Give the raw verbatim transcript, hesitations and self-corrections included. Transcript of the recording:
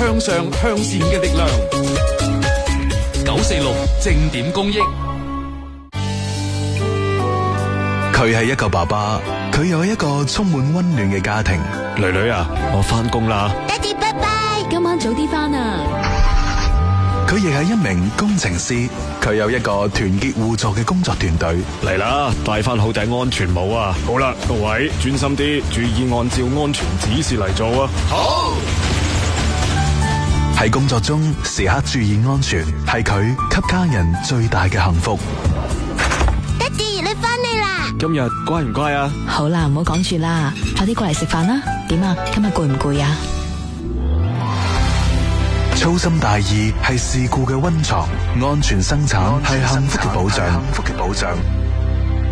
向上向善嘅力量。九四六正點公益。 佢係一個爸爸，佢有一個充滿溫暖嘅家庭。 女女啊，我翻工啦。 爹哋拜拜，今晚早啲翻啊。 佢亦係一名工程師，佢有一個團結互助嘅工作團隊。 嚟啦，戴翻好頂安全帽啊！好啦，各位專心啲，注意按照安全指示嚟做啊！ 好。 喺工作中時刻注意安全，係佢給家人最大嘅幸福。 爹哋，你翻嚟啦！ 今日乖唔乖啊？ 好啦，唔好講住啦，快啲過嚟食飯啦。點啊？今日攰唔攰啊？ 粗心大意係事故嘅溫床，安全生產係幸福嘅保障。